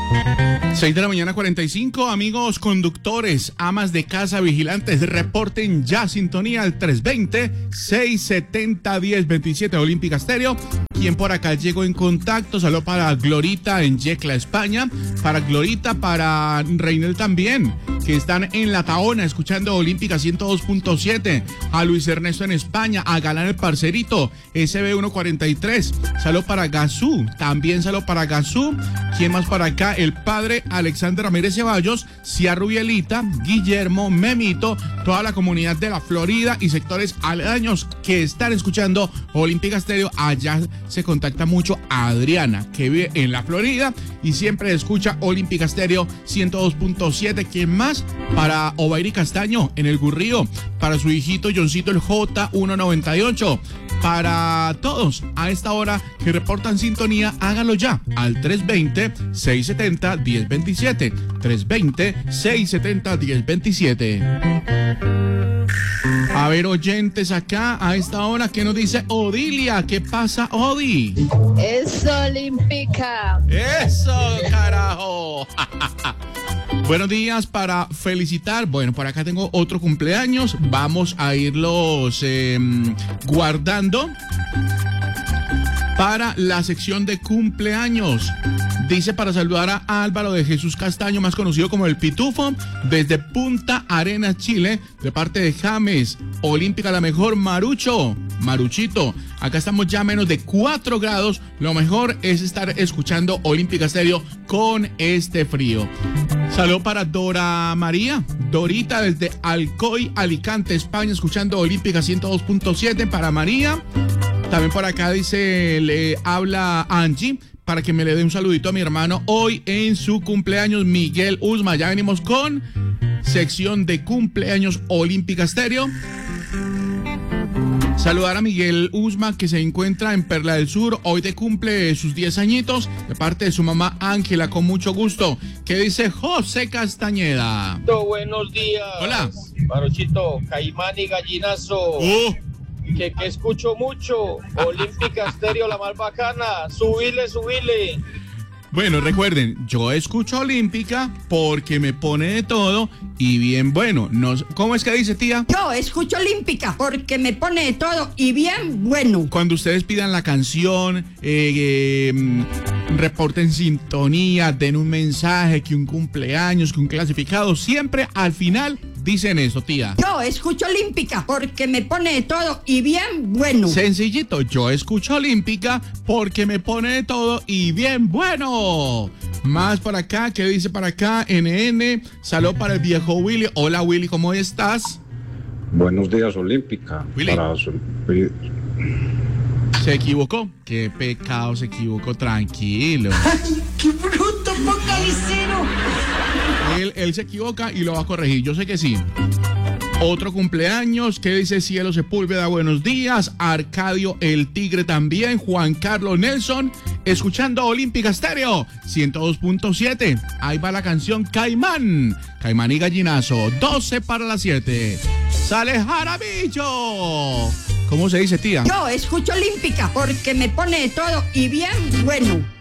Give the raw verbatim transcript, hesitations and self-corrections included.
seis de la mañana, cuarenta y cinco. Amigos conductores, amas de casa, vigilantes, reporten ya sintonía al tres veinte, seiscientos setenta, diez veintisiete, Olímpica Estéreo. Quien por acá llegó en contacto, saludo para Glorita en Yecla, España, para Glorita, para Reinel también, que están en La Tahona escuchando Olímpica ciento dos punto siete, a Luis Ernesto en España, a Galán el Parcerito, S B ciento cuarenta y tres, saludo para Gazú, también saludo para Gazú. ¿Quién más para acá? El padre Alexander Ramírez Ceballos, Cia Rubielita, Guillermo, Memito, toda la comunidad de la Florida y sectores aledaños que están escuchando Olímpica Estéreo. Allá se contacta mucho a Adriana, que vive en la Florida y siempre escucha Olímpica Estéreo ciento dos punto siete. ¿Quién más? Para Ovairi Castaño en el Gurrío, para su hijito Johncito el J ciento noventa y ocho. Para todos a esta hora que reportan sintonía, hágalo ya al tres veinte, seiscientos setenta, diez veintisiete. tres veinte, seiscientos setenta, diez veintisiete. A ver, oyentes acá a esta hora, ¿qué nos dice Odilia? ¿Qué pasa, Odi? Es Olímpica. ¡Eso, carajo! Buenos días para felicitar. Bueno, por acá tengo otro cumpleaños. Vamos a irlos eh, guardando para la sección de cumpleaños. Dice para saludar a Álvaro de Jesús Castaño, más conocido como el Pitufo, desde Punta Arenas, Chile, de parte de James. Olímpica la mejor, Marucho, Maruchito. Acá estamos ya a menos de cuatro grados. Lo mejor es estar escuchando Olímpica Estéreo con este frío. Saludo para Dora María, Dorita desde Alcoy, Alicante, España, escuchando Olímpica ciento dos punto siete para María. También por acá dice, le habla Angie, para que me le dé un saludito a mi hermano hoy en su cumpleaños, Miguel Usma. Ya venimos con sección de cumpleaños Olímpica Estéreo. Saludar a Miguel Usma, que se encuentra en Perla del Sur, hoy de cumple sus diez añitos, de parte de su mamá Ángela, con mucho gusto. ¿Qué dice José Castañeda? Buenos días. Hola. Maruchito, Caimán y Gallinazo. Uh. Que, que escucho mucho. Olímpica Estéreo, la más bacana. Subile, subile. Bueno, recuerden, yo escucho Olímpica porque me pone de todo y bien bueno. No, ¿cómo es que dice, tía? Yo escucho Olímpica porque me pone de todo y bien bueno. Cuando ustedes pidan la canción, eh, eh, reporten sintonía, den un mensaje, que un cumpleaños, que un clasificado, siempre al final dicen eso, tía. Yo escucho Olímpica porque me pone de todo y bien bueno. Sencillito, yo escucho Olímpica porque me pone de todo y bien bueno. Más por acá, ¿qué dice para acá? N N, saludo para el viejo Willy. Hola Willy, ¿cómo estás? Buenos días, Olímpica. Willy. Para su... Se equivocó. Qué pecado, se equivocó. Tranquilo. ¡Ay, qué bruto, focalicero! Él, él se equivoca y lo va a corregir. Yo sé que sí. Otro cumpleaños, ¿qué dice Cielo Sepúlveda? Buenos días. Arcadio el Tigre también. Juan Carlos Nelson, escuchando Olímpica Estéreo ciento dos punto siete. Ahí va la canción Caimán. Caimán y Gallinazo. doce para las siete. Sale Jaramillo. ¿Cómo se dice, tía? Yo escucho Olímpica porque me pone de todo y bien bueno.